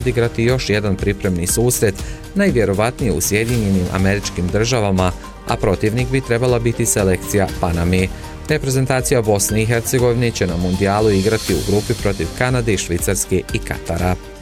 igrati još jedan pripremni susret, najvjerovatnije u Sjedinjenim Američkim Državama, a protivnik bi trebala biti selekcija Paname. Reprezentacija Bosne i Hercegovine će na mundijalu igrati u grupi protiv Kanade, Švicarske i Katara.